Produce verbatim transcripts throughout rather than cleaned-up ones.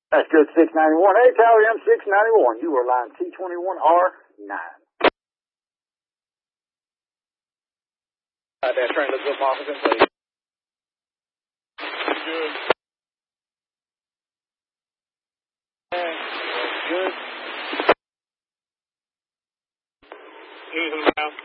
That's good, six ninety-one. Hey, Tower M six ninety-one. You are line T twenty-one R nine. Uh, that train looks up officer, please. Good. Yeah, good. Using the mouse.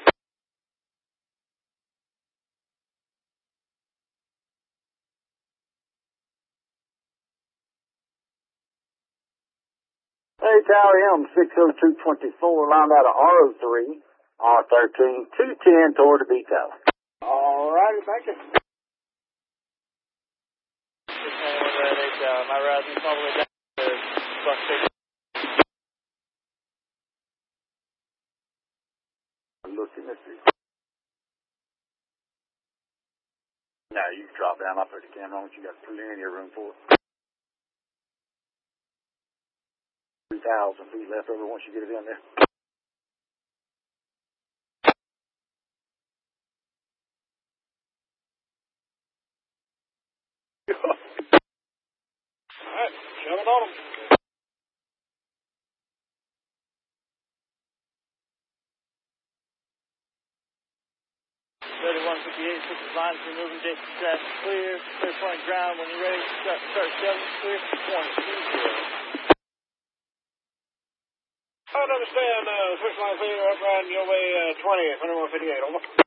Hey, Tower M six oh two twenty-four, lined out of R oh three, R thirteen, two ten toward the B Tower. All righty, thank you. My route is all the way down to bus station. Looking at this. No, you can drop down. I'll put the camera on. You got plenty of room for it. two thousand feet left over once you get it in there. All right, shove it on them. thirty-one fifty-eight, switches lines, removing Jason traffic, clear, clear point ground. When you're ready, start, start shoving, clear, twenty-two zero. I don't understand, uh, switch line clear, up riding your way, uh, twenty, twenty-one fifty-eight, over.